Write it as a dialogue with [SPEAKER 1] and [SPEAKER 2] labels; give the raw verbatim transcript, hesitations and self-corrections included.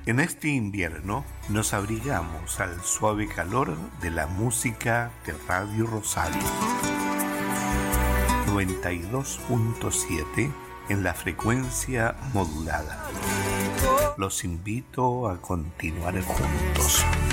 [SPEAKER 1] En este invierno nos abrigamos al suave calor de la música de Radio Rosario. noventa y dos punto siete en la frecuencia modulada. Los invito a continuar juntos.